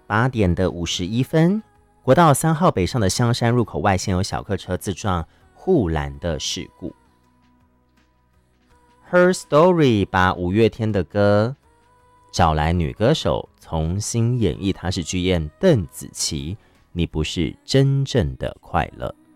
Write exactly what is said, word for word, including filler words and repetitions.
八点的五十一分，国道三号北上的香山入口外线有小客车自撞护栏的事故。Her Story 把五月天的歌找来女歌手重新演绎，她是剧院邓紫棋，你不是真正的快乐。